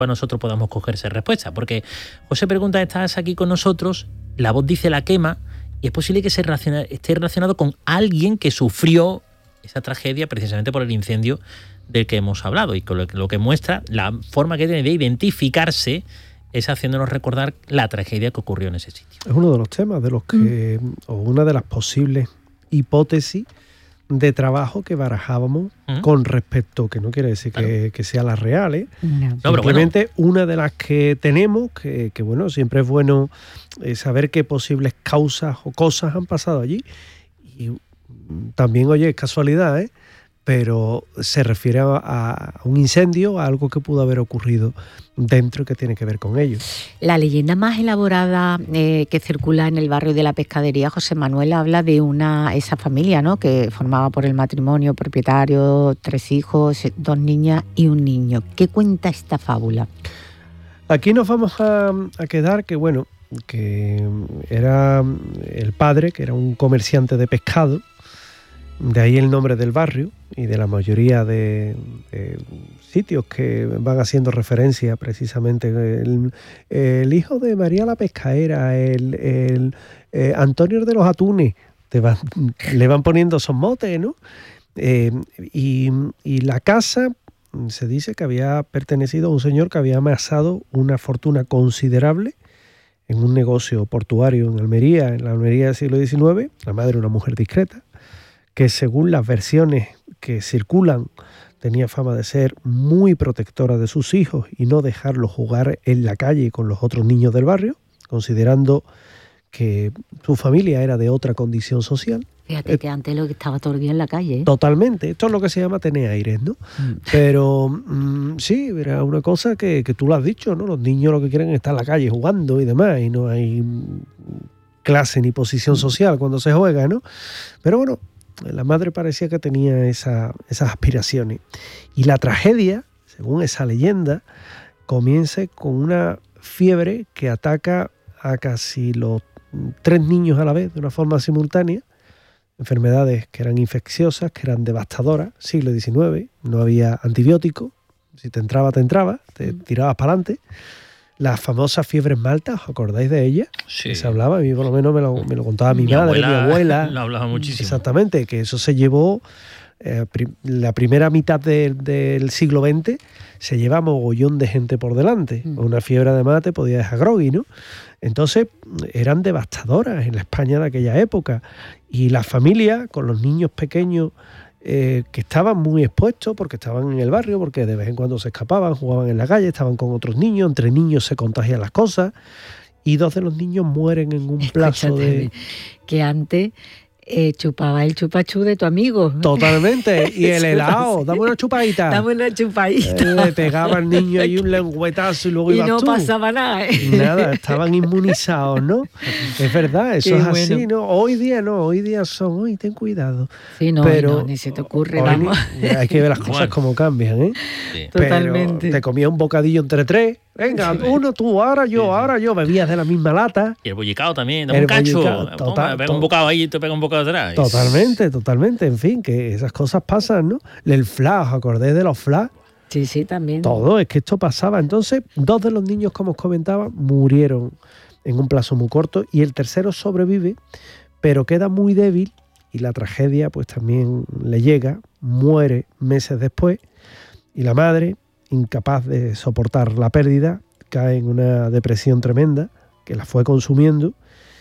nosotros podamos coger esa respuesta. Porque José pregunta, ¿estás aquí con nosotros? La voz dice la quema y es posible que esté relacionado con alguien que sufrió esa tragedia precisamente por el incendio del que hemos hablado, y con lo que muestra la forma que tiene de identificarse es haciéndonos recordar la tragedia que ocurrió en ese sitio. Es uno de los temas de los que, o una de las posibles hipótesis de trabajo que barajábamos con respecto, que no quiere decir que sea la real, ¿eh? No. Simplemente una de las que tenemos, que bueno, siempre es bueno saber qué posibles causas o cosas han pasado allí. Y también, oye, es casualidad, ¿eh? Pero se refiere a un incendio, a algo que pudo haber ocurrido dentro y que tiene que ver con ello. La leyenda más elaborada que circula en el barrio de la Pescadería, José Manuel, habla de esa familia, ¿no?, que formaba por el matrimonio, propietario, 3 hijos, 2 niñas y un niño. ¿Qué cuenta esta fábula? Aquí nos vamos a quedar que, bueno, que era el padre, que era un comerciante de pescado, de ahí el nombre del barrio y de la mayoría de sitios que van haciendo referencia precisamente. El hijo de María la Pescaera, el Antonio de los Atunes, le van poniendo esos motes, ¿no? Y la casa se dice que había pertenecido a un señor que había amasado una fortuna considerable en un negocio portuario en Almería, en la Almería del siglo XIX. La madre era una mujer discreta, que según las versiones que circulan tenía fama de ser muy protectora de sus hijos y no dejarlos jugar en la calle con los otros niños del barrio, considerando que su familia era de otra condición social. Fíjate que antes lo que estaba todo el día en la calle, ¿eh? Totalmente, esto es lo que se llama tener aires, ¿no? Pero sí, era una cosa que tú lo has dicho, ¿no? Los niños lo que quieren es estar en la calle jugando y demás, y no hay clase ni posición social cuando se juega, ¿no? Pero bueno, la madre parecía que tenía esas aspiraciones. Y la tragedia, según esa leyenda, comienza con una fiebre que ataca a casi los 3 niños a la vez de una forma simultánea. Enfermedades que eran infecciosas, que eran devastadoras, siglo XIX, no había antibióticos, si te entraba, te tirabas para adelante. Las famosas fiebres maltas, ¿os acordáis de ellas? Sí. Que se hablaba, a mí por lo menos me lo contaba mi madre, mi abuela. Lo hablaba muchísimo. Exactamente, que eso se llevó, la primera mitad del siglo XX, se lleva mogollón de gente por delante. Una fiebre además te podía dejar groggy, ¿no? Entonces eran devastadoras en la España de aquella época. Y las familias, con los niños pequeños, que estaban muy expuestos porque estaban en el barrio, porque de vez en cuando se escapaban, jugaban en la calle, estaban con otros niños, entre niños se contagian las cosas, y 2 de los niños mueren en un plazo de... Que antes chupaba el chupachú de tu amigo. Totalmente, y el helado, dame una chupadita. Dame una chupadita. Le pegaba al niño ahí un lengüetazo y luego y ibas no tú. pasaba nada, ¿eh? Nada, estaban inmunizados, ¿no? Es verdad, eso es así, ¿no? Hoy día no, hoy día son, ten cuidado. Sí, no, pero no, ni se te ocurre, vamos. Hay que ver las cosas como cambian, ¿eh? Sí. Totalmente. Pero te comía un bocadillo entre 3, venga, uno tú, ahora yo, bebías de la misma lata. Y el bollicao también, dame un cacho, pega un bocado ahí y te pega un bocado atrás. Totalmente, en fin, que esas cosas pasan, ¿no? El flash, ¿os acordáis de los flash? Sí, también. Todo, es que esto pasaba. Entonces, 2 de los niños, como os comentaba, murieron en un plazo muy corto y el tercero sobrevive, pero queda muy débil y la tragedia pues también le llega, muere meses después y la madre, incapaz de soportar la pérdida, cae en una depresión tremenda que la fue consumiendo.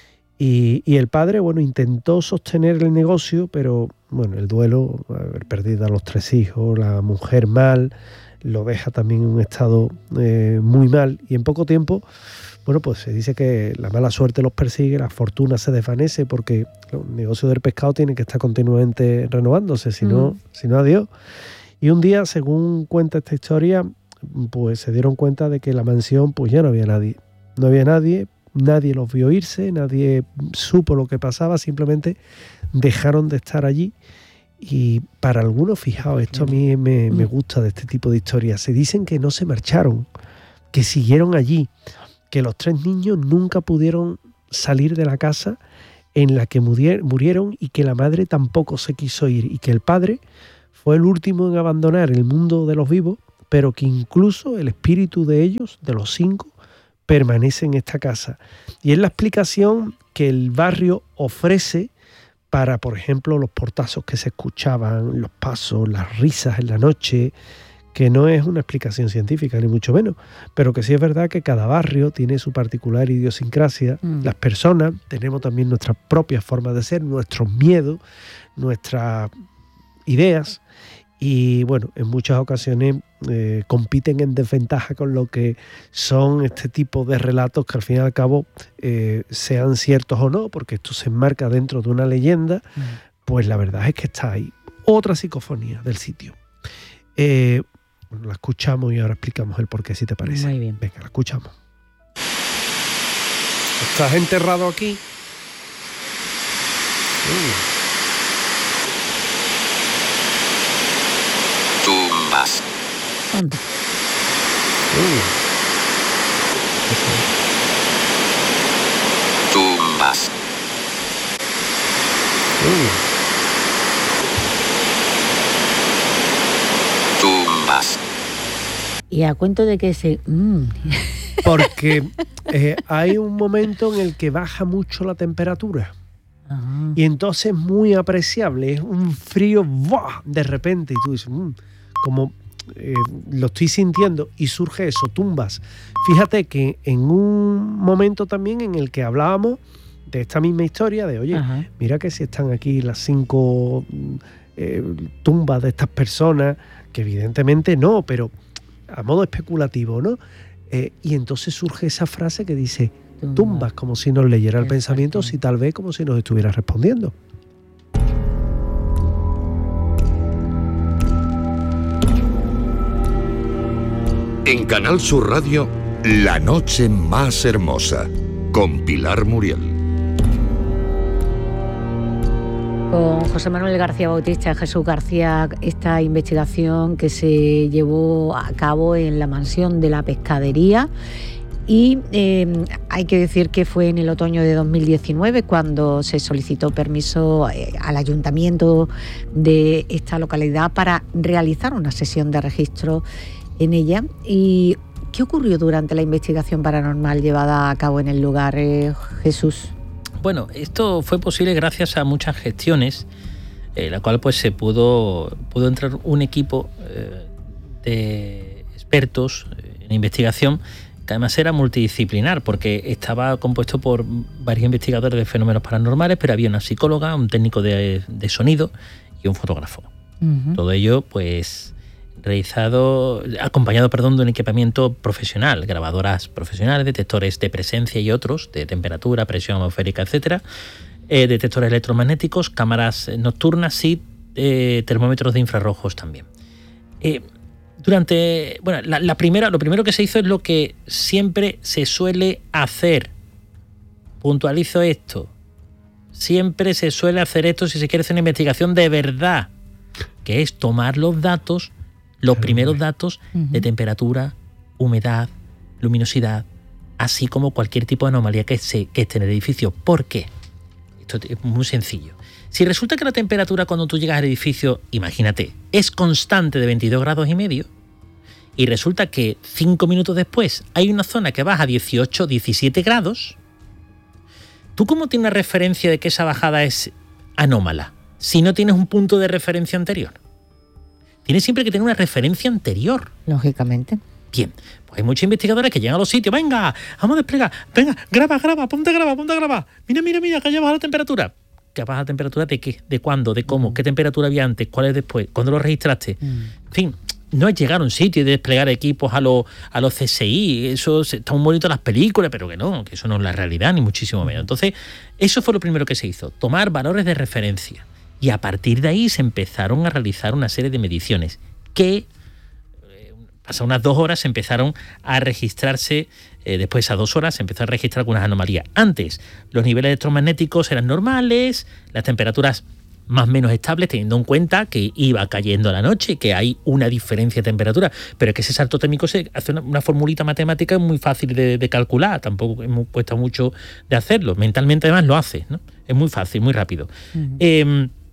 Y el padre, bueno, intentó sostener el negocio, pero bueno, el duelo, haber perdido a los 3 hijos, la mujer mal, lo deja también en un estado muy mal. Y en poco tiempo, bueno, pues se dice que la mala suerte los persigue, la fortuna se desvanece, porque el negocio del pescado tiene que estar continuamente renovándose, si no, adiós. Y un día, según cuenta esta historia, pues se dieron cuenta de que en la mansión pues ya no había nadie. No había nadie. Nadie los vio irse, nadie supo lo que pasaba, simplemente dejaron de estar allí. Y para algunos, fijaos, esto a mí me gusta de este tipo de historias, se dicen que no se marcharon, que siguieron allí, que los 3 niños nunca pudieron salir de la casa en la que murieron y que la madre tampoco se quiso ir y que el padre fue el último en abandonar el mundo de los vivos pero que incluso el espíritu de ellos, de los 5, permanece en esta casa. Y es la explicación que el barrio ofrece para, por ejemplo, los portazos que se escuchaban, los pasos, las risas en la noche, que no es una explicación científica, ni mucho menos, pero que sí es verdad que cada barrio tiene su particular idiosincrasia. Las personas tenemos también nuestras propias formas de ser, nuestros miedos, nuestras ideas, y bueno, en muchas ocasiones compiten en desventaja con lo que son este tipo de relatos que al fin y al cabo, sean ciertos o no, porque esto se enmarca dentro de una leyenda, pues la verdad es que está ahí. Otra psicofonía del sitio. Bueno, la escuchamos y ahora explicamos el porqué, si te parece. Muy bien. Venga, la escuchamos. ¿Estás enterrado aquí? Tumbas. Anda. Tumbas. Tumbas. Y a cuento de que se... Porque hay un momento en el que baja mucho la temperatura. Ajá. Y entonces es muy apreciable. Es un frío ¡buah! De repente. Y tú dices, como lo estoy sintiendo. Y surge eso, tumbas. Fíjate que en un momento también en el que hablábamos de esta misma historia, de oye, Ajá. mira que si están aquí las 5 tumbas de estas personas, que evidentemente no, pero a modo especulativo, ¿no? Y entonces surge esa frase que dice tumbas, como si nos leyera el pensamiento, si tal vez como si nos estuviera respondiendo. En Canal Sur Radio, La Noche Más Hermosa, con Pilar Muriel. Con José Manuel García Bautista, Jesús García, esta investigación que se llevó a cabo en la mansión de la pescadería. Y hay que decir que fue en el otoño de 2019 cuando se solicitó permiso al ayuntamiento de esta localidad para realizar una sesión de registro en ella. ¿Y qué ocurrió durante la investigación paranormal llevada a cabo en el lugar, Jesús? Bueno, esto fue posible gracias a muchas gestiones, la cual pues se pudo entrar un equipo de expertos en investigación, que además era multidisciplinar, porque estaba compuesto por varios investigadores de fenómenos paranormales, pero había una psicóloga, un técnico de sonido y un fotógrafo. Uh-huh. Todo ello pues acompañado de un equipamiento profesional, grabadoras profesionales, detectores de presencia y otros, de temperatura, presión atmosférica, etcétera, detectores electromagnéticos, cámaras nocturnas y termómetros de infrarrojos también. Lo primero que se hizo es lo que siempre se suele hacer. Puntualizo esto. Siempre se suele hacer esto si se quiere hacer una investigación de verdad, que es tomar los datos, los primeros datos de temperatura, humedad, luminosidad, así como cualquier tipo de anomalía que esté en el edificio. ¿Por qué? Esto es muy sencillo. Si resulta que la temperatura cuando tú llegas al edificio, imagínate, es constante de 22 grados y medio, y resulta que 5 minutos después hay una zona que baja a 18, 17 grados, ¿tú cómo tienes una referencia de que esa bajada es anómala si no tienes un punto de referencia anterior? Tienes siempre que tener una referencia anterior. Lógicamente. Bien, pues hay muchos investigadores que llegan a los sitios. Venga, vamos a desplegar. Venga, graba, ponte a grabar. Mira, que ya baja la temperatura. ¿Que baja la temperatura de qué? ¿De cuándo? ¿De cómo? ¿Qué temperatura había antes? ¿Cuál es después? ¿Cuándo lo registraste? En fin, no es llegar a un sitio y desplegar equipos a los CSI. Eso está muy bonito en las películas, pero que eso no es la realidad, ni muchísimo menos. Entonces, eso fue lo primero que se hizo. Tomar valores de referencia. Y a partir de ahí se empezaron a realizar una serie de mediciones que, pasadas unas 2 horas, empezaron a registrarse, después de esas 2 horas se empezó a registrar algunas anomalías. Antes, los niveles electromagnéticos eran normales, las temperaturas más o menos estables, teniendo en cuenta que iba cayendo la noche, que hay una diferencia de temperatura, pero es que ese salto térmico se hace una formulita matemática muy fácil de calcular, tampoco cuesta mucho de hacerlo. Mentalmente además lo hace, ¿no? Es muy fácil, muy rápido.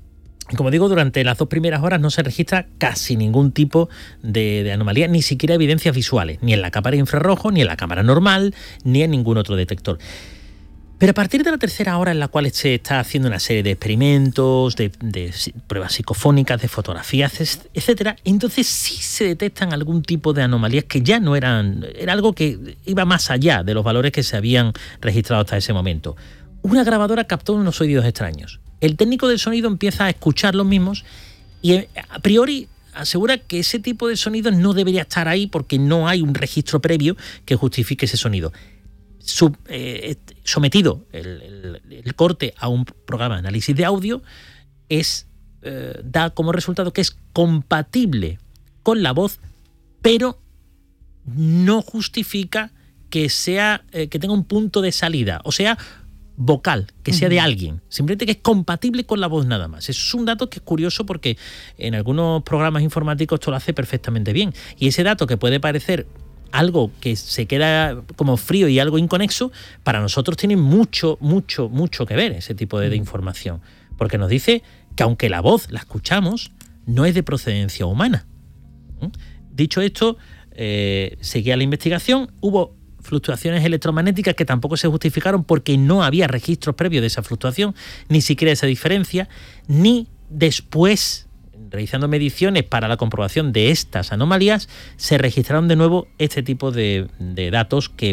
Como digo, durante las 2 primeras horas no se registra casi ningún tipo de anomalía, ni siquiera evidencias visuales, ni en la cámara infrarrojo, ni en la cámara normal, ni en ningún otro detector. Pero a partir de la 3ª hora, en la cual se está haciendo una serie de experimentos, de pruebas psicofónicas, de fotografías, etcétera, entonces sí se detectan algún tipo de anomalías que ya no era algo que iba más allá de los valores que se habían registrado hasta ese momento. Una grabadora captó unos sonidos extraños. El técnico del sonido empieza a escuchar los mismos y a priori asegura que ese tipo de sonidos no debería estar ahí porque no hay un registro previo que justifique ese sonido. Sometido el corte a un programa de análisis de audio, da como resultado que es compatible con la voz, pero no justifica que tenga un punto de salida, o sea, vocal, que sea de alguien, simplemente que es compatible con la voz nada más. Eso es un dato que es curioso porque en algunos programas informáticos esto lo hace perfectamente bien. Y ese dato que puede parecer algo que se queda como frío y algo inconexo, para nosotros tiene mucho que ver ese tipo de información. Porque nos dice que aunque la voz la escuchamos, no es de procedencia humana. Dicho esto, seguía la investigación, hubo fluctuaciones electromagnéticas que tampoco se justificaron porque no había registros previos de esa fluctuación, ni siquiera de esa diferencia, ni después, realizando mediciones para la comprobación de estas anomalías, se registraron de nuevo este tipo de datos que,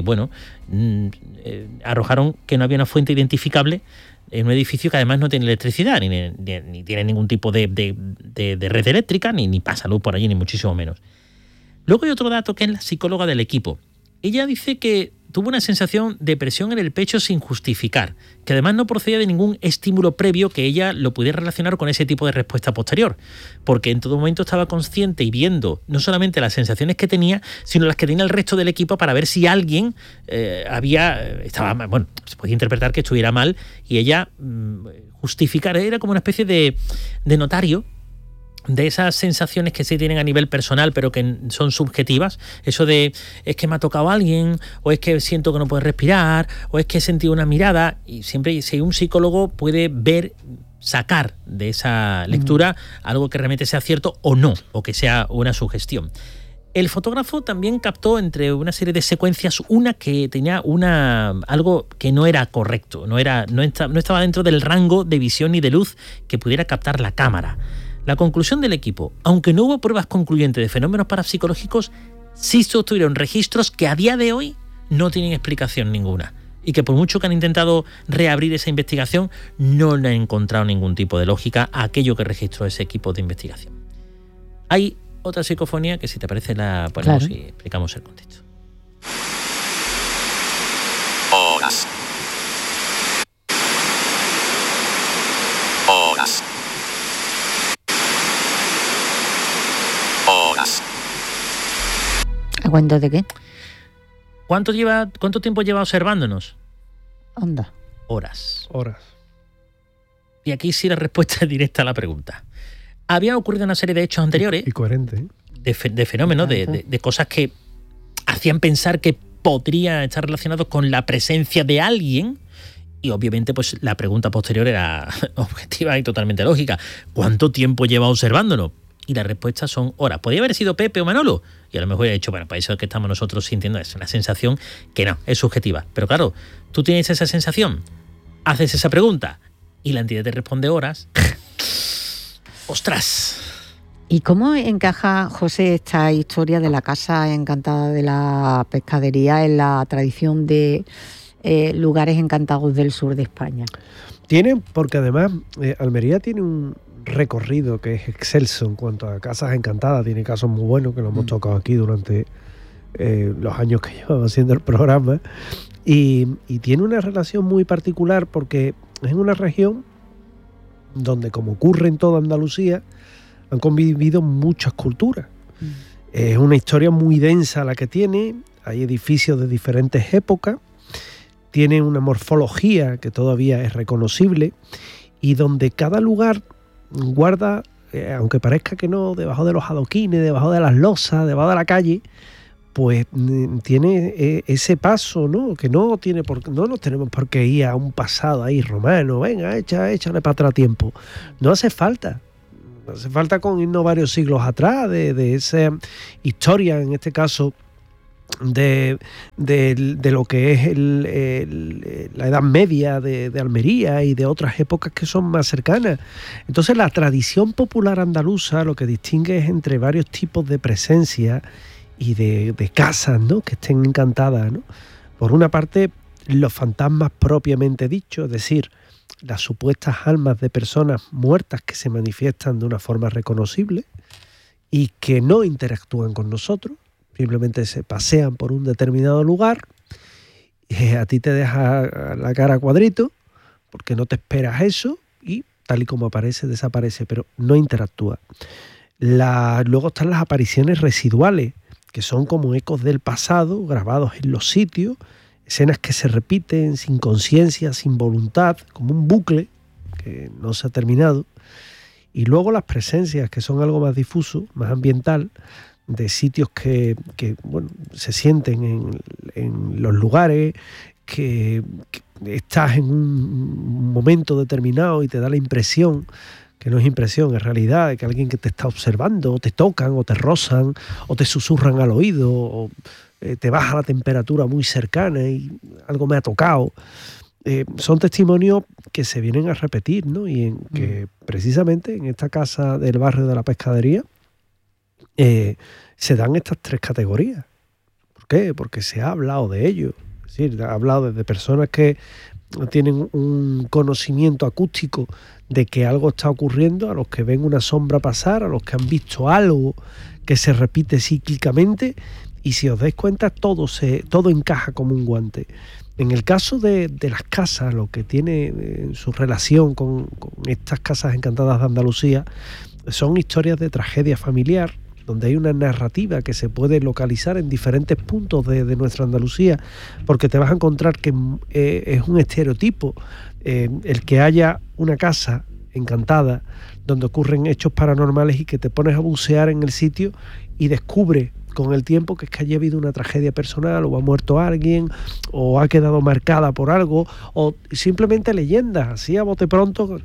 arrojaron que no había una fuente identificable en un edificio que además no tiene electricidad, ni tiene ningún tipo de red eléctrica, ni pasa luz por allí, ni muchísimo menos. Luego hay otro dato que es la psicóloga del equipo. Ella dice que tuvo una sensación de presión en el pecho sin justificar, que además no procedía de ningún estímulo previo que ella lo pudiera relacionar con ese tipo de respuesta posterior, porque en todo momento estaba consciente y viendo no solamente las sensaciones que tenía, sino las que tenía el resto del equipo para ver si alguien se podía interpretar que estuviera mal y ella justificar, era como una especie de notario de esas sensaciones que se tienen a nivel personal pero que son subjetivas, eso de es que me ha tocado alguien, o es que siento que no puedo respirar, o es que he sentido una mirada, y siempre si un psicólogo puede sacar de esa lectura algo que realmente sea cierto o no, o que sea una sugestión. El fotógrafo también captó entre una serie de secuencias una que tenía algo que no era correcto, no estaba dentro del rango de visión ni de luz que pudiera captar la cámara. La conclusión del equipo, aunque no hubo pruebas concluyentes de fenómenos parapsicológicos, sí se obtuvieron registros que a día de hoy no tienen explicación ninguna y que por mucho que han intentado reabrir esa investigación, no le han encontrado ningún tipo de lógica a aquello que registró ese equipo de investigación. Hay otra psicofonía que, si te parece, la ponemos y explicamos el contexto. Horas. ¿A cuento de qué? ¿Cuánto tiempo lleva observándonos? Anda. Horas. Y aquí sí la respuesta es directa a la pregunta. Había ocurrido una serie de hechos anteriores. Y coherente, ¿eh? De fenómenos, de cosas que hacían pensar que podría estar relacionado con la presencia de alguien. Y obviamente pues la pregunta posterior era objetiva y totalmente lógica. ¿Cuánto tiempo lleva observándonos? Y la respuesta son horas. ¿Podría haber sido Pepe o Manolo? Y a lo mejor he dicho, para eso es que estamos nosotros sintiendo, es una sensación que no, es subjetiva. Pero claro, tú tienes esa sensación, haces esa pregunta y la entidad te responde horas. ¡Ostras! ¿Y cómo encaja, José, esta historia de la casa encantada de la pescadería en la tradición de lugares encantados del sur de España? Porque además Almería tiene un recorrido que es excelso en cuanto a casas encantadas. Tiene casos muy buenos que lo hemos tocado aquí durante los años que llevamos haciendo el programa, y tiene una relación muy particular porque es una región donde, como ocurre en toda Andalucía, han convivido muchas culturas. Es una historia muy densa la que tiene, hay edificios de diferentes épocas, tiene una morfología que todavía es reconocible y donde cada lugar guarda, aunque parezca que no, debajo de los adoquines, debajo de las losas, debajo de la calle, pues tiene ese paso, ¿no? Que no nos tenemos por qué ir a un pasado ahí romano, venga, échale para atrás tiempo. No hace falta. No hace falta con irnos varios siglos atrás de esa historia, en este caso, de lo que es la Edad Media de Almería y de otras épocas que son más cercanas. Entonces la tradición popular andaluza lo que distingue es entre varios tipos de presencia y de casas, ¿no?, que estén encantadas, ¿no? Por una parte, los fantasmas propiamente dichos, es decir, las supuestas almas de personas muertas que se manifiestan de una forma reconocible y que no interactúan con nosotros, simplemente se pasean por un determinado lugar, a ti te deja la cara a cuadrito porque no te esperas eso y tal y como aparece, desaparece, pero no interactúa. Luego están las apariciones residuales, que son como ecos del pasado grabados en los sitios, escenas que se repiten sin conciencia, sin voluntad, como un bucle que no se ha terminado. Y luego las presencias, que son algo más difuso, más ambiental, de sitios que se sienten en los lugares, que estás en un momento determinado y te da la impresión, que no es impresión, es realidad, de que alguien que te está observando, o te tocan, o te rozan, o te susurran al oído, o te baja la temperatura muy cercana y algo me ha tocado. Son testimonios que se vienen a repetir, ¿no? Y que precisamente en esta casa del barrio de la Pescadería se dan estas tres categorías. ¿Por qué? Porque se ha hablado de ello. Es decir, ha hablado de personas que tienen un conocimiento acústico de que algo está ocurriendo, a los que ven una sombra pasar, a los que han visto algo que se repite cíclicamente, y si os dais cuenta todo encaja como un guante. En el caso de las casas, lo que tiene en su relación con estas casas encantadas de Andalucía son historias de tragedia familiar, donde hay una narrativa que se puede localizar en diferentes puntos de nuestra Andalucía, porque te vas a encontrar que es un estereotipo el que haya una casa encantada donde ocurren hechos paranormales y que te pones a bucear en el sitio y descubres con el tiempo que es que haya habido una tragedia personal, o ha muerto alguien, o ha quedado marcada por algo, o simplemente leyendas, así a bote pronto,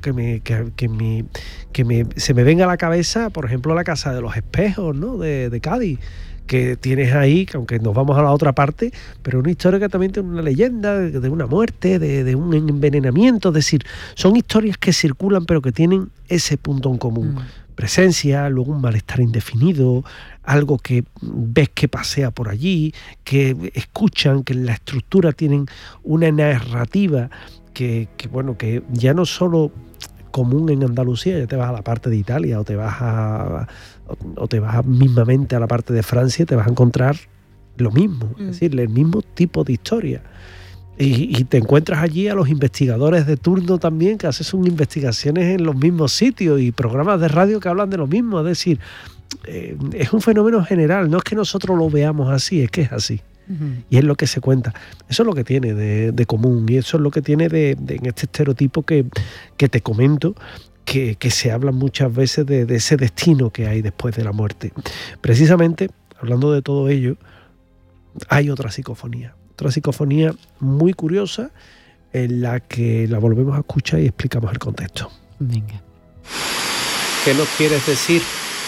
se me venga a la cabeza, por ejemplo, la Casa de los Espejos, ¿no?, de Cádiz, que tienes ahí, que aunque nos vamos a la otra parte, pero una historia que también tiene una leyenda de una muerte, de un envenenamiento, es decir, son historias que circulan pero que tienen ese punto en común. Presencia, luego un malestar indefinido, algo que ves que pasea por allí, que escuchan, que en la estructura tienen una narrativa que ya no solo común en Andalucía, ya te vas a la parte de Italia o te vas mismamente a la parte de Francia, te vas a encontrar lo mismo, es decir, el mismo tipo de historia. Y te encuentras allí a los investigadores de turno también, que hacen sus investigaciones en los mismos sitios, y programas de radio que hablan de lo mismo. Es decir, es un fenómeno general, no es que nosotros lo veamos así, es que es así. Y es lo que se cuenta. Eso es lo que tiene de común, y eso es lo que tiene en este estereotipo que te comento, que se habla muchas veces de ese destino que hay después de la muerte. Precisamente, hablando de todo ello, hay otra psicofonía muy curiosa, en la que la volvemos a escuchar y explicamos el contexto. Venga. ¿Qué nos quieres decir?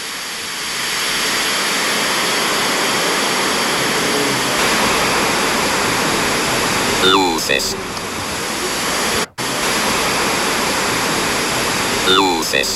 Luces. Luces.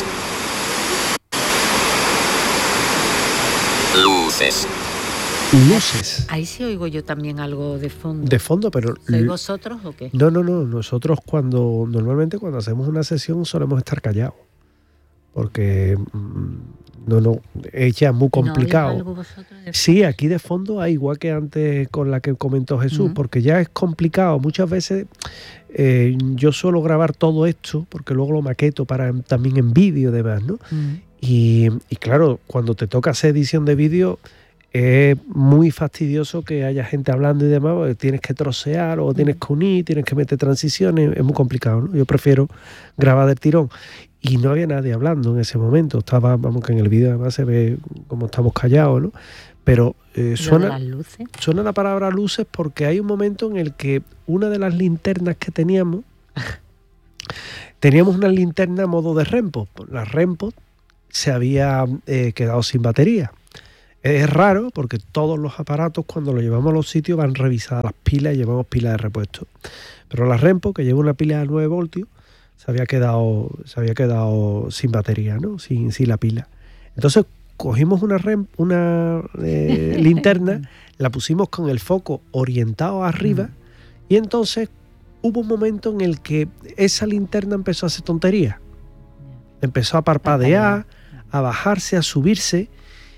Luces. Luces. Ahí sí oigo yo también algo de fondo. De fondo, pero... ¿Sois vosotros o qué? No. Nosotros normalmente cuando hacemos una sesión solemos estar callados. Porque es ya muy complicado. ¿No oís algo vosotros de fondo? Sí, aquí de fondo hay, igual que antes con la que comentó Jesús, porque ya es complicado. Muchas veces yo suelo grabar todo esto, porque luego lo maqueto también en vídeo y demás, ¿no? Y claro, cuando te toca hacer edición de vídeo, es muy fastidioso que haya gente hablando y demás, porque tienes que trocear o tienes que unir, tienes que meter transiciones, es muy complicado, ¿no? Yo prefiero grabar del tirón. y no había nadie hablando en ese momento. Estaba, vamos, que en el vídeo además se ve como estamos callados, ¿no? Pero suena la palabra luces porque hay un momento en el que una de las linternas que teníamos una linterna a modo de REMPO. La REMPO se había quedado sin batería. Es raro porque todos los aparatos cuando los llevamos a los sitios van revisadas las pilas y llevamos pilas de repuesto. Pero la REMPO, que lleva una pila de 9 voltios, se había quedado sin batería, ¿no? Sin la pila. Entonces cogimos una linterna, la pusimos con el foco orientado arriba y entonces hubo un momento en el que esa linterna empezó a hacer tonterías. Empezó a parpadear, a bajarse, a subirse.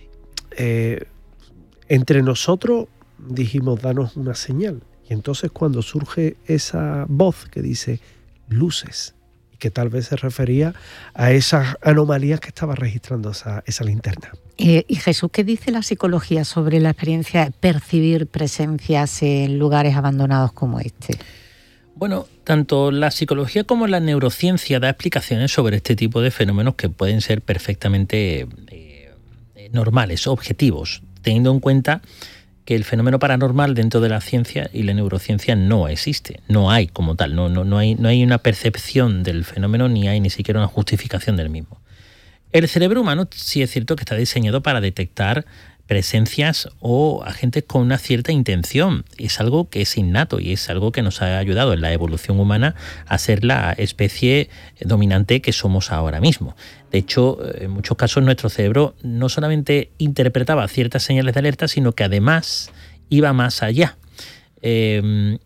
Entre nosotros dijimos, danos una señal. Y entonces cuando surge esa voz que dice luces, que tal vez se refería a esas anomalías que estaba registrando esa linterna. Y Jesús, ¿qué dice la psicología sobre la experiencia de percibir presencias en lugares abandonados como este? Bueno, tanto la psicología como la neurociencia da explicaciones sobre este tipo de fenómenos que pueden ser perfectamente normales, objetivos, teniendo en cuenta que el fenómeno paranormal dentro de la ciencia y la neurociencia no existe, no hay como tal, no hay una percepción del fenómeno ni hay ni siquiera una justificación del mismo. El cerebro humano sí es cierto que está diseñado para detectar presencias o agentes con una cierta intención. Es algo que es innato y es algo que nos ha ayudado en la evolución humana a ser la especie dominante que somos ahora mismo. De hecho, en muchos casos nuestro cerebro no solamente interpretaba ciertas señales de alerta, sino que además iba más allá. Las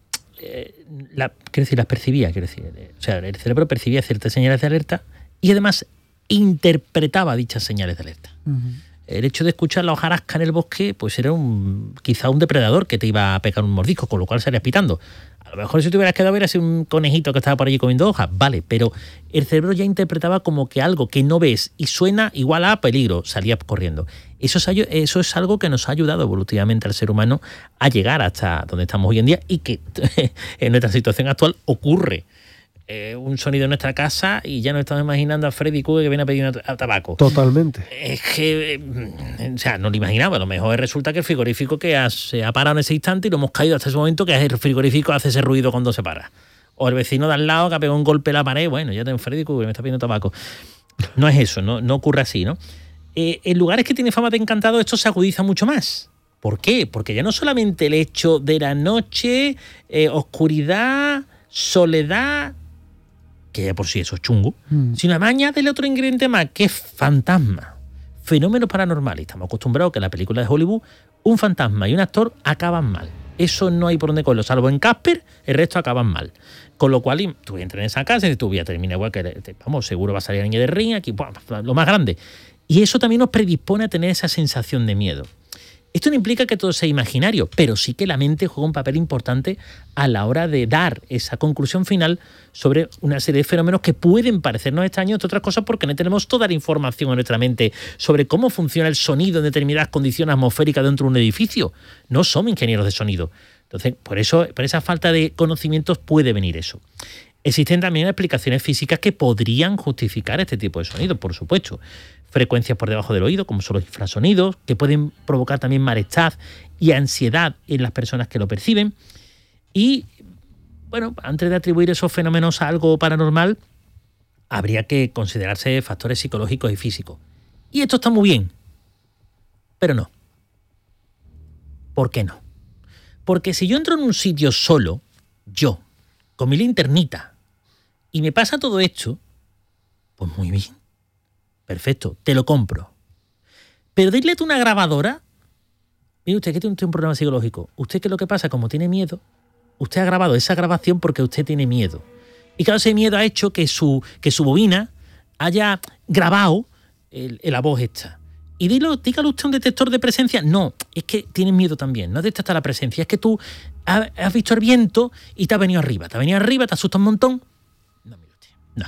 percibía, o sea, el cerebro percibía ciertas señales de alerta y además interpretaba dichas señales de alerta. El hecho de escuchar la hojarasca en el bosque, pues era quizá un depredador que te iba a pegar un mordisco, con lo cual salías pitando. A lo mejor si te hubieras quedado hubiera sido un conejito que estaba por allí comiendo hojas, vale, pero el cerebro ya interpretaba como que algo que no ves y suena igual a peligro, salías corriendo. Eso es algo que nos ha ayudado evolutivamente al ser humano a llegar hasta donde estamos hoy en día y que en nuestra situación actual ocurre. Un sonido en nuestra casa y ya nos estamos imaginando a Freddy Krueger que viene a pedir tabaco. Totalmente. Es que, o sea, no lo imaginaba. A lo mejor resulta que el frigorífico se ha parado en ese instante y lo hemos caído hasta ese momento que el frigorífico hace ese ruido cuando se para. O el vecino de al lado que ha pegado un golpe en la pared, bueno, ya tengo Freddy Krueger, me está pidiendo tabaco. No es eso, no ocurre así, ¿no? En lugares que tienen fama de encantado esto se agudiza mucho más. ¿Por qué? Porque ya no solamente el hecho de la noche, oscuridad, soledad, que ya por sí eso es chungo, sino además añade otro ingrediente más, que es fantasma. Fenómenos paranormales. Estamos acostumbrados que en la película de Hollywood un fantasma y un actor acaban mal. Eso no hay por dónde cogerlo. Salvo en Casper, el resto acaban mal. Con lo cual, tú entras en esa casa y tu vida termina igual que, vamos, seguro va a salir la niña de ring, aquí, lo más grande. Y eso también nos predispone a tener esa sensación de miedo. Esto no implica que todo sea imaginario, pero sí que la mente juega un papel importante a la hora de dar esa conclusión final sobre una serie de fenómenos que pueden parecernos extraños, entre otras cosas porque no tenemos toda la información en nuestra mente sobre cómo funciona el sonido en determinadas condiciones atmosféricas dentro de un edificio. No somos ingenieros de sonido. Entonces, por esa falta de conocimientos puede venir eso. Existen también explicaciones físicas que podrían justificar este tipo de sonidos, por supuesto. Frecuencias por debajo del oído, como son los infrasonidos, que pueden provocar también malestar y ansiedad en las personas que lo perciben. Y, bueno, antes de atribuir esos fenómenos a algo paranormal, habría que considerarse factores psicológicos y físicos. Y esto está muy bien, pero no. ¿Por qué no? Porque si yo entro en un sitio solo, yo, con mi linternita, y me pasa todo esto, pues muy bien. Perfecto, te lo compro. Pero dile tú una grabadora. Mire usted que tiene un problema psicológico. Usted, ¿qué es lo que pasa? Como tiene miedo, usted ha grabado esa grabación porque usted tiene miedo. Y claro, ese miedo ha hecho que su bobina haya grabado la voz esta. Y dígale usted un detector de presencia. No, es que tiene miedo también. No detecta la presencia. Es que tú has visto el viento y te ha venido arriba. Te asusta un montón. No, mire usted, no.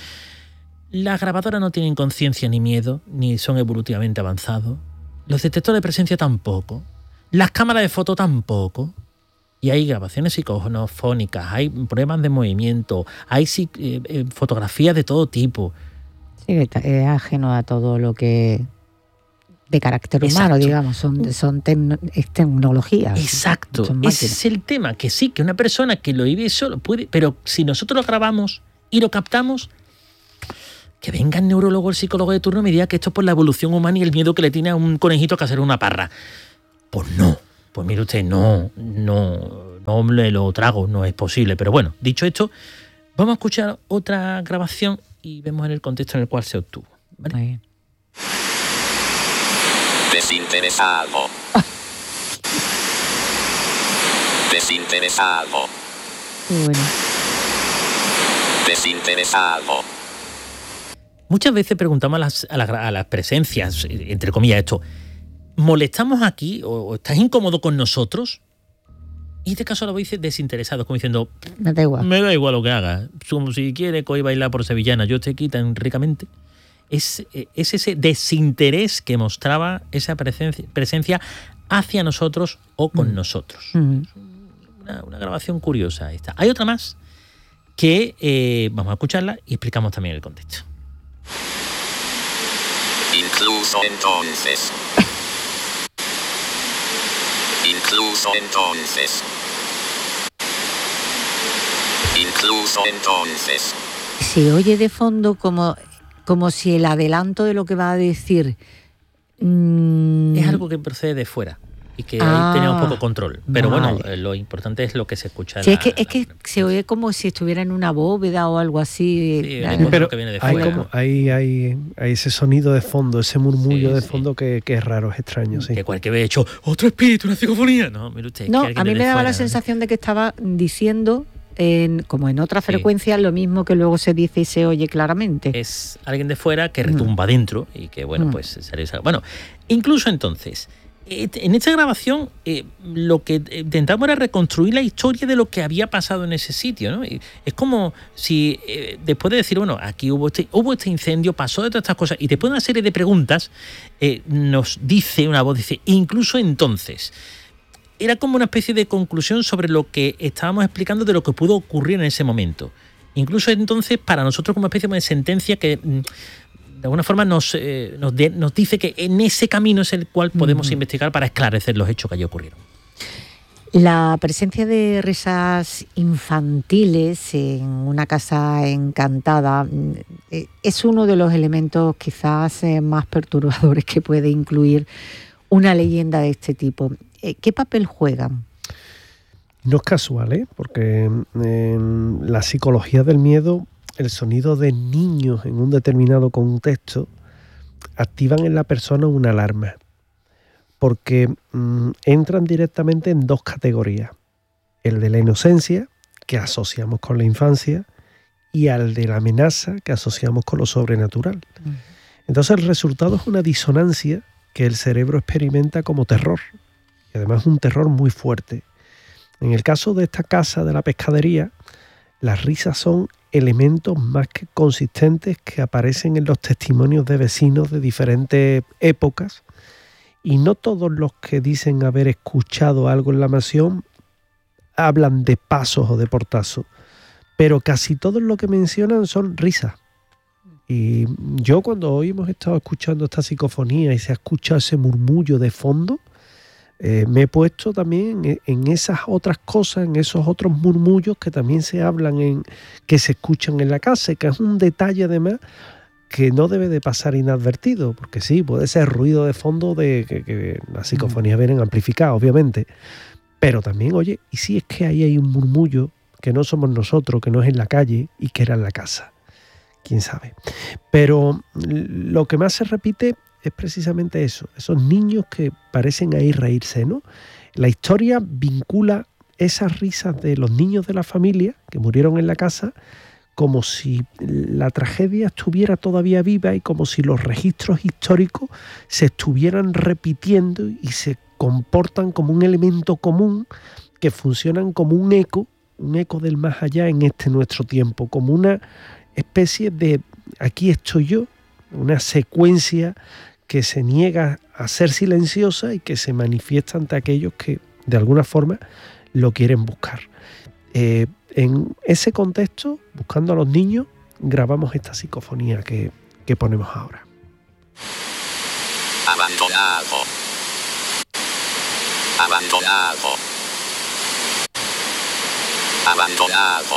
Las grabadoras no tienen conciencia ni miedo, ni son evolutivamente avanzados. Los detectores de presencia tampoco. Las cámaras de foto tampoco. Y hay grabaciones psicofonónicas, hay pruebas de movimiento, hay fotografías de todo tipo. Sí, es ajeno a todo lo que de carácter humano, Exacto. digamos, es tecnología. Exacto, son ese máquinas. es el tema, que sí, que una persona que lo vive solo puede, pero si nosotros lo grabamos y lo captamos, que venga el neurólogo o el psicólogo de turno y me diga que esto es por la evolución humana y el miedo que le tiene a un conejito que hacer una parra. Pues no, pues mire usted, no me lo trago, no es posible. Pero bueno, dicho esto, vamos a escuchar otra grabación y vemos en el contexto en el cual se obtuvo, ¿vale? Muy bien. Desinteresado. Desinteresado. Muy bueno. Desinteresado. Muchas veces preguntamos a las presencias, entre comillas, esto, ¿molestamos aquí o estás incómodo con nosotros? Y en este caso la voz dice desinteresado, como diciendo, Me da igual. me da igual lo que haga. Si quiere que hoy bailar por sevillana, yo te quitan ricamente. Es ese desinterés que mostraba esa presencia hacia nosotros o con nosotros. Una grabación curiosa esta. Hay otra más que vamos a escucharla y explicamos también el contexto. Incluso entonces. Incluso entonces. Incluso entonces. Se oye de fondo como si el adelanto de lo que va a decir Es algo que procede de fuera y que ahí tenemos poco control. Pero vale. bueno, lo importante es lo que se escucha. Sí, es que se oye como si estuviera en una bóveda o algo así. Sí, Pero que viene de hay, fuera. hay ese sonido de fondo, ese murmullo Sí, de sí. fondo que es raro, es extraño, sí. Que cualquier vez he hecho otro espíritu, una psicofonía. No, mire usted. No, que alguien a mí desde me daba la fuera, sensación de que estaba diciendo, como en otra frecuencia, lo mismo que luego se dice y se oye claramente. Es alguien de fuera que retumba dentro y que, bueno, pues sale esa. Bueno, incluso entonces, en esta grabación, lo que intentamos era reconstruir la historia de lo que había pasado en ese sitio, ¿no? Y es como si después de decir, bueno, aquí hubo este incendio, pasó de todas estas cosas, y después de una serie de preguntas, nos dice, una voz dice, incluso entonces. Era como una especie de conclusión sobre lo que estábamos explicando de lo que pudo ocurrir en ese momento. Incluso entonces, para nosotros, como una especie de sentencia que de alguna forma nos dice que en ese camino es el cual podemos investigar para esclarecer los hechos que allí ocurrieron. La presencia de risas infantiles en una casa encantada es uno de los elementos quizás más perturbadores que puede incluir una leyenda de este tipo. ¿Qué papel juegan? No es casual, porque en la psicología del miedo, el sonido de niños en un determinado contexto activan en la persona una alarma, porque entran directamente en dos categorías: el de la inocencia, que asociamos con la infancia, y al de la amenaza, que asociamos con lo sobrenatural. Entonces el resultado es una disonancia que el cerebro experimenta como terror, y además un terror muy fuerte. En el caso de esta casa de la pescadería, las risas son elementos más que consistentes que aparecen en los testimonios de vecinos de diferentes épocas, y no todos los que dicen haber escuchado algo en la mansión hablan de pasos o de portazos, pero casi todos lo que mencionan son risas. Y yo, cuando hoy hemos estado escuchando esta psicofonía y se ha escuchado ese murmullo de fondo, me he puesto también en esas otras cosas, en esos otros murmullos que también se hablan, que se escuchan en la casa, que es un detalle además que no debe de pasar inadvertido, porque sí, puede ser ruido de fondo de que las psicofonías vienen amplificadas, obviamente, pero también, oye, y si es que ahí hay un murmullo que no somos nosotros, que no es en la calle y que era en la casa, quién sabe. Pero lo que más se repite es precisamente eso, esos niños que parecen ahí reírse, ¿no? La historia vincula esas risas de los niños de la familia que murieron en la casa como si la tragedia estuviera todavía viva y como si los registros históricos se estuvieran repitiendo y se comportan como un elemento común, que funcionan como un eco del más allá en este nuestro tiempo, como una especie de aquí estoy yo, una secuencia que se niega a ser silenciosa y que se manifiesta ante aquellos que de alguna forma lo quieren buscar. En ese contexto, buscando a los niños, grabamos esta psicofonía que que ponemos ahora. Abandonado. Abandonado. Abandonado.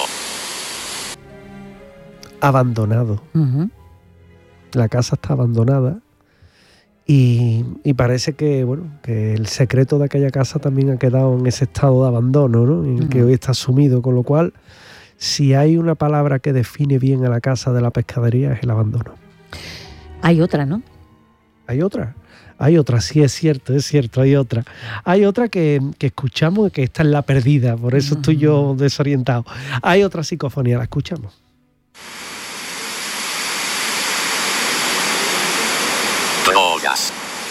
Abandonado. Ujú. La casa está abandonada y parece que, bueno, que el secreto de aquella casa también ha quedado en ese estado de abandono, ¿no? En el que hoy está sumido, con lo cual, si hay una palabra que define bien a la casa de la pescadería, es el abandono. Hay otra, ¿no? Hay otra, sí, es cierto, hay otra. Hay otra que escuchamos, que esta es la perdida, por eso estoy yo desorientado. Hay otra psicofonía, la escuchamos. Drogas.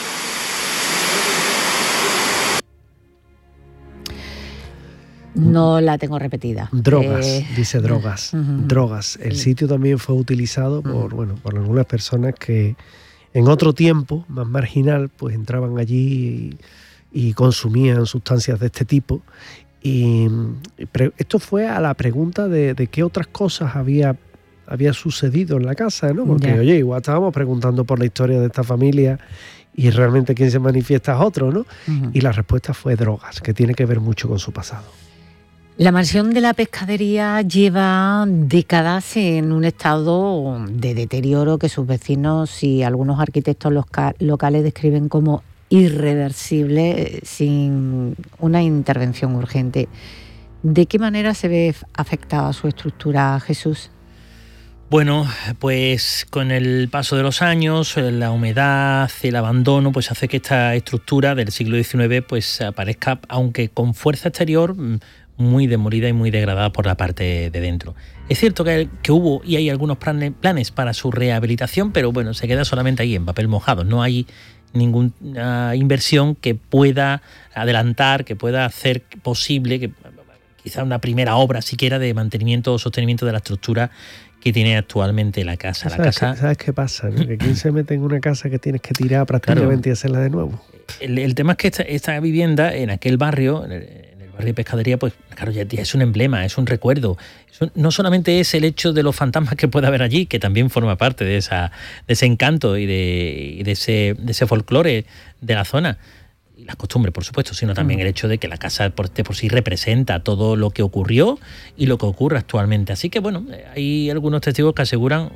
No la tengo repetida. Drogas, dice drogas. Drogas. El Sí. sitio también fue utilizado por algunas personas que en otro tiempo, más marginal, pues entraban allí y consumían sustancias de este tipo. Y esto fue a la pregunta de qué otras cosas había sucedido en la casa, ¿no? Porque, Ya. oye, igual estábamos preguntando por la historia de esta familia y realmente quien se manifiesta es otro, ¿no? Ujú. Y la respuesta fue drogas, que tiene que ver mucho con su pasado. La mansión de la pescadería lleva décadas en un estado de deterioro que sus vecinos y algunos arquitectos locales describen como irreversible sin una intervención urgente. ¿De qué manera se ve afectada su estructura, Jesús? Bueno, pues con el paso de los años, la humedad, el abandono, pues hace que esta estructura del siglo XIX pues aparezca, aunque con fuerza exterior, muy demolida y muy degradada por la parte de dentro. Es cierto que hubo y hay algunos planes para su rehabilitación, pero bueno, se queda solamente ahí en papel mojado. No hay ninguna inversión que pueda adelantar, que pueda hacer posible, que quizá una primera obra siquiera de mantenimiento o sostenimiento de la estructura que tiene actualmente la casa. ¿Sabes qué pasa? ¿No? Que quién se mete en una casa que tienes que tirar prácticamente y hacerla de nuevo. El tema es que esta vivienda en aquel barrio, en el barrio de Pescadería, pues claro, ya es un emblema, es un recuerdo. No solamente es el hecho de los fantasmas que puede haber allí, que también forma parte de ese encanto y de ese folclore de la zona, y las costumbres, por supuesto, sino también el hecho de que la casa por sí representa todo lo que ocurrió y lo que ocurre actualmente. Así que, bueno, hay algunos testigos que aseguran,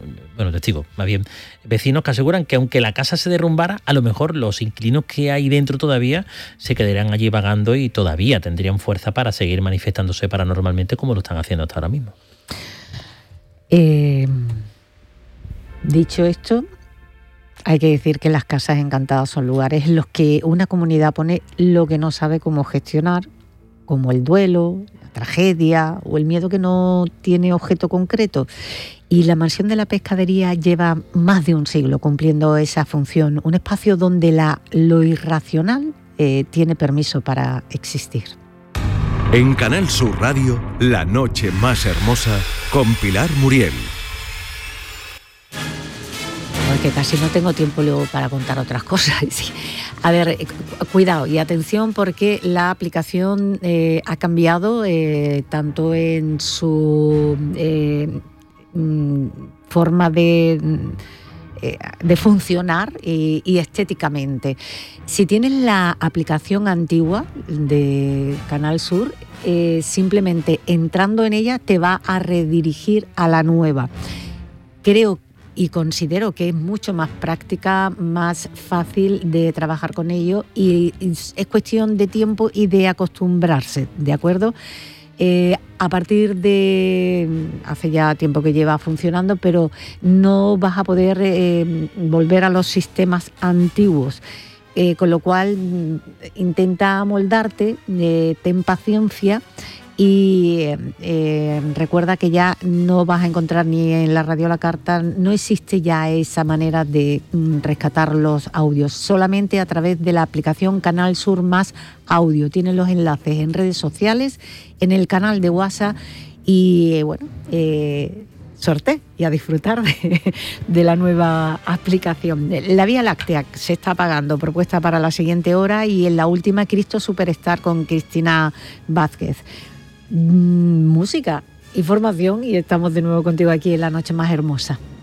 vecinos que aseguran que aunque la casa se derrumbara, a lo mejor los inquilinos que hay dentro todavía se quedarían allí vagando y todavía tendrían fuerza para seguir manifestándose paranormalmente como lo están haciendo hasta ahora mismo. Dicho esto, hay que decir que las casas encantadas son lugares en los que una comunidad pone lo que no sabe cómo gestionar, como el duelo, la tragedia o el miedo que no tiene objeto concreto. Y la mansión de la pescadería lleva más de un siglo cumpliendo esa función, un espacio donde lo irracional tiene permiso para existir. En Canal Sur Radio, La Noche Más Hermosa, con Pilar Muriel. Porque casi no tengo tiempo luego para contar otras cosas. Sí. A ver, cuidado y atención porque la aplicación ha cambiado tanto en su forma de funcionar y estéticamente. Si tienes la aplicación antigua de Canal Sur, simplemente entrando en ella te va a redirigir a la nueva. Creo y considero que es mucho más práctica, más fácil de trabajar con ello y es cuestión de tiempo y de acostumbrarse, ¿de acuerdo? A partir de... hace ya tiempo que lleva funcionando, pero no vas a poder volver a los sistemas antiguos. Con lo cual, intenta amoldarte, ten paciencia y recuerda que ya no vas a encontrar ni en la radio a la carta, no existe ya esa manera de rescatar los audios, solamente a través de la aplicación Canal Sur Más Audio. Tienen los enlaces en redes sociales, en el canal de WhatsApp y sorteo y a disfrutar de la nueva aplicación. La Vía Láctea se está pagando, propuesta para la siguiente hora, y en la última Cristo Superstar con Cristina Vázquez. Música, información y estamos de nuevo contigo aquí en La Noche Más Hermosa.